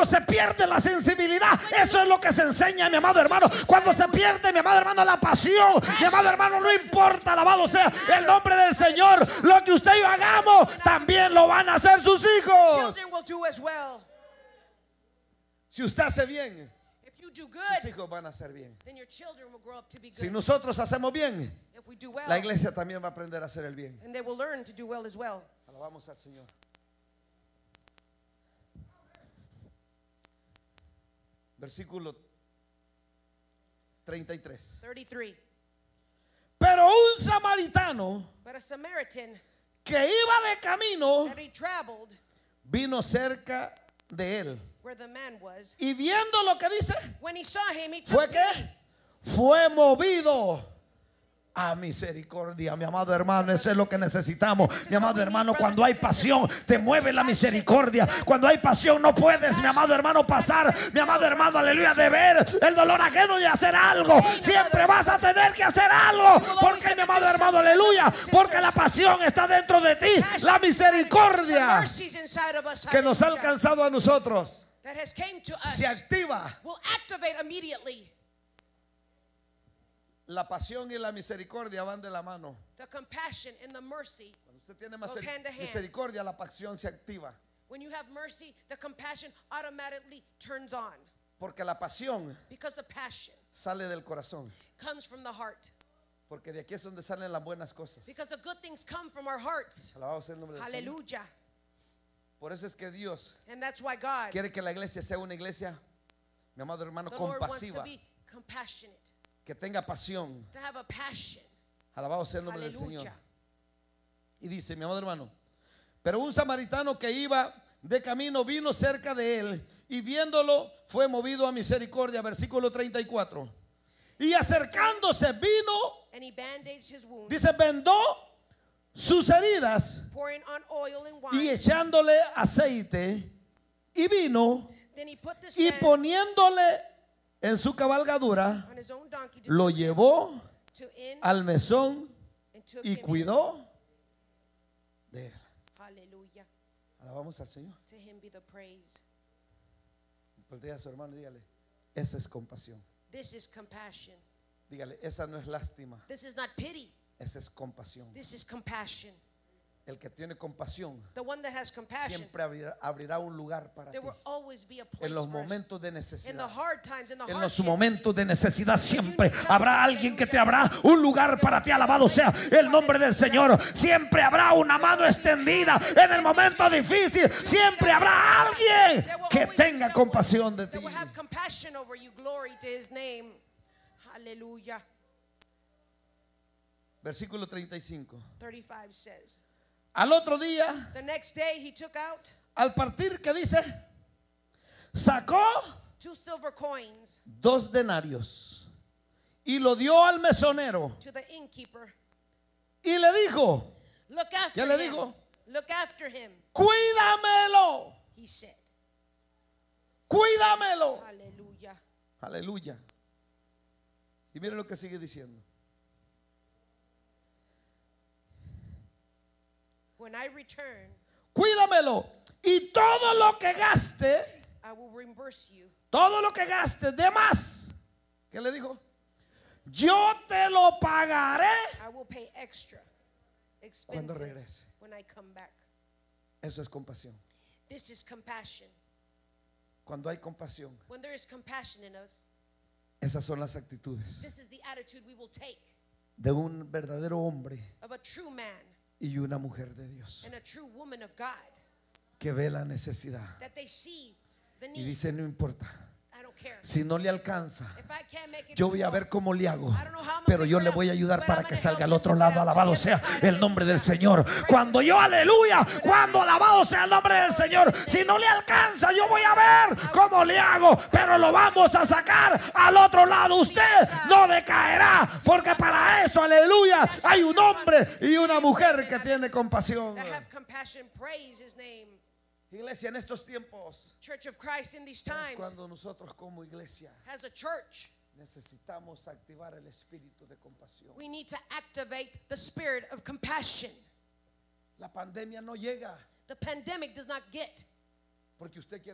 se pierde la sensibilidad. Eso es lo que se enseña, mi amado hermano. Cuando se pierde, mi amado hermano, la pasión, mi amado hermano, no importa, alabado sea el nombre del Señor. Lo que usted y yo hagamos, también lo van a hacer sus hijos. Children will do as well. Si usted hace bien, If you do sus good, hijos van a hacer bien. then your children will grow up to be Si good. nosotros hacemos bien, If we do well, la iglesia también va a aprender a hacer el bien. and they will learn to do well as well. Alabamos al Señor. Versículo 33. 33. Pero un samaritano But a Samaritan que iba de camino that he traveled vino cerca de él. where the man was. Y viendo lo que dice, When he saw him, he ¿fue took qué? pity. Fue movido a misericordia, mi amado hermano. Eso es lo que necesitamos, mi amado hermano. Cuando hay pasión, te mueve la misericordia. Cuando hay pasión, no puedes, mi amado hermano, pasar, mi amado hermano, aleluya, de ver el dolor ajeno y hacer algo. Siempre vas a tener que hacer algo. Porque, mi amado hermano, aleluya, porque la pasión está dentro de ti. La The misericordia mercies inside of us, que nos ha hallelujah, alcanzado a nosotros that has came to us se activa. will activate immediately. La pasión y la misericordia van de la mano. The compassion and the mercy. Cuando usted tiene Goes hand to hand. misericordia, la pasión se activa. When you have mercy, the compassion automatically turns on. Porque la pasión Because the passion sale del corazón. comes from the heart. Porque de aquí es donde salen las buenas cosas. Because the good things come from our hearts. Alabado sea el nombre del Señor. Hallelujah. Por eso es que Dios And that's why God, quiere que la iglesia sea una iglesia, mi amado hermano, the Lord wants to compasiva. be compassionate. Que tenga pasión. To have a passion. Alabado sea el nombre del Hallelujah. Señor. Y dice, mi amado hermano, pero un samaritano que iba de camino vino cerca de él y viéndolo fue movido a misericordia. Versículo 34. Y acercándose vino, And he bandaged his wounds, dice, vendó sus heridas pouring on oil and y wine. echándole aceite y vino Then he put this y man poniéndole en su cabalgadura, on his own donkey to lo llevó to inn al mesón and took y him in. cuidó de él. Hallelujah. Alabamos al Señor. To him be the praise. Voltea a su hermano y dígale, esa es compasión. This is compassion. Dígale, esa no es lástima, This is not pity. esa es compasión. This is compassion. El que tiene compasión The one that has compassion, siempre abrirá un lugar para ti. there will always be a place En los for us. momentos de In the necesidad. hard times, in the En los hardship, momentos de necesidad siempre habrá alguien que te habrá un lugar para ti. Alabado sea el nombre del Señor. Siempre habrá una mano extendida en el momento difícil. Siempre habrá alguien there will que always be tenga someone compasión de ti. that will have compassion over you. Glory to his name. Hallelujah. Versículo 35. 35 says, Al otro día, the next day he took out al partir, ¿qué dice? Sacó 2 silver coins 2 denarios y lo dio al mesonero to the innkeeper. y le dijo, Look after ¿qué le him. dijo? Look after him, cuídamelo, he said. cuídamelo. Hallelujah. Aleluya. Y mire lo que sigue diciendo. When I return, Cuídamelo y todo lo que gaste, I will reimburse you. todo lo que gaste de más. ¿Qué le dijo? Yo te lo pagaré I will pay extra cuando expensive regrese. when I come back. Eso es compasión. This is compassion. Cuando hay compasión, When there is compassion in us, esas son las actitudes this is the attitude we will take de un verdadero hombre of a true man y una mujer de Dios and a true woman of God, que ve la necesidad that they see the y need. dice, no importa, I don't care. si no le alcanza, If I can't make it yo to voy a the ver wall, cómo le hago, I don't know how I'm gonna pero yo figure le it voy a out, ayudar but para I'm que gonna salga help al you otro figure it lado. out. Alabado Get sea the side el of nombre it. del Señor. Cuando yo, aleluya, cuando alabado sea el nombre del Señor, si no le alcanza, yo voy a ver cómo le hago, pero lo vamos a sacar al otro lado. Usted no decaerá, porque para eso, aleluya, hay un hombre y una mujer que tiene compasión. that have compassion, praise his name. Iglesia, en estos tiempos Church of Christ in these es times, cuando nosotros como iglesia as a church, necesitamos activar el espíritu de compasión. we need to activate the spirit of compassion. La pandemia no llega The pandemic does not get porque usted quiere